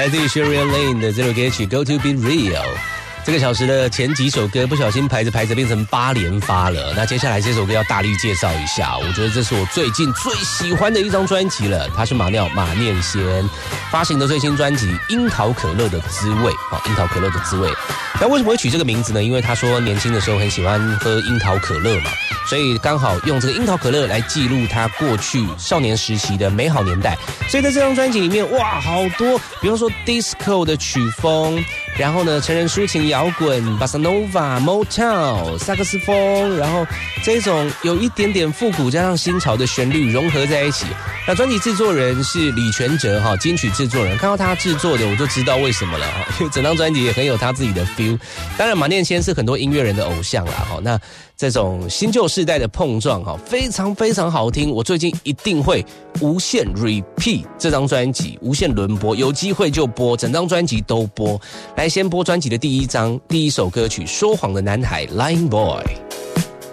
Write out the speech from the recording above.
来自于 Shirley Lane 的这首歌曲 Go to Be Real。这个小时的前几首歌不小心排着变成8连发了，那接下来这首歌要大力介绍一下，我觉得这是我最近最喜欢的一张专辑了，它是马念先发行的最新专辑《樱桃可乐的滋味》。樱桃可乐的滋味。那为什么会取这个名字呢？因为他说年轻的时候很喜欢喝樱桃可乐嘛，所以刚好用这个樱桃可乐来记录他过去少年时期的美好年代。所以在这张专辑里面，哇，好多，比方说 disco 的曲风，然后呢，成人抒情摇滚、巴萨诺瓦、Motown、萨克斯风，然后这种有一点点复古加上新潮的旋律融合在一起。那专辑制作人是李全哲哈，金曲制作人，看到他制作的我就知道为什么了哈，因为整张专辑也很有他自己的 feel。当然，马念先是很多音乐人的偶像啦哈，那这种新旧世代的碰撞哈，非常非常好听。我最近一定会无限 repeat 这张专辑，无限轮播，有机会就播，整张专辑都播。来，先播专辑的第一首歌曲《说谎的男孩》 Lying Boy。